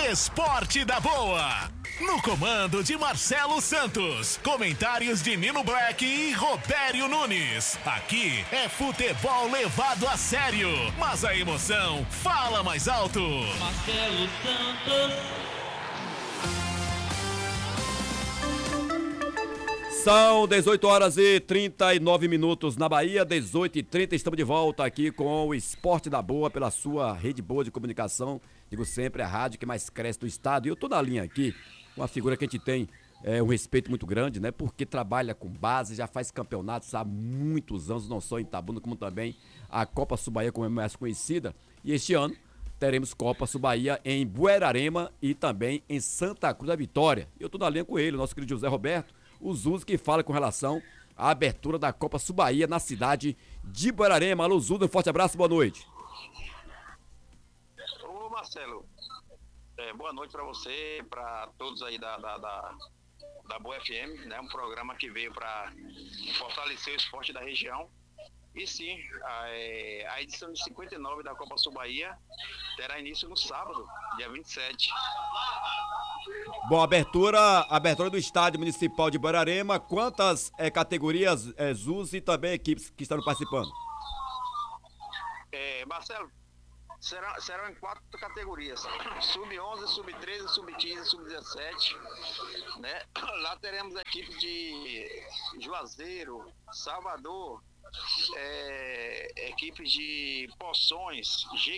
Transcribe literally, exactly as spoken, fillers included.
Esporte da Boa. No comando de Marcelo Santos. Comentários de Nino Black e Robério Nunes. Aqui é futebol levado a sério. Mas a emoção fala mais alto. Marcelo Santos. São dezoito horas e trinta e nove minutos na Bahia, dezoito e trinta, estamos de volta aqui com o Esporte da Boa pela sua rede boa de comunicação, digo sempre, a rádio que mais cresce do estado. E eu tô na linha aqui, uma figura que a gente tem é, um respeito muito grande, né, porque trabalha com base, já faz campeonatos há muitos anos, não só em Itabuna, como também a Copa Subaía, como é mais conhecida, e este ano teremos Copa Subaía em Buerarema e também em Santa Cruz da Vitória. E eu tô na linha com ele, o nosso querido José Roberto, o Zuzi, que fala com relação à abertura da Copa Subaía na cidade de Buerarema. Alô, Zuzi, um forte abraço, boa noite. Ô Marcelo, é, boa noite para você, para todos aí da, da, da, da Boa F M, né? Um programa que veio para fortalecer o esporte da região. E sim, a, é, a edição de cinquenta e nove da Copa Subaía terá início no sábado, dia vinte e sete. Bom, abertura, abertura do Estádio Municipal de Buerarema. Quantas é, categorias, é, Zuzi, e também equipes que estão participando? É, Marcelo, serão, serão em quatro categorias: sub onze, sub treze, sub quinze, sub dezessete. Né? Lá teremos equipes de Juazeiro, Salvador, É, equipes de Poções,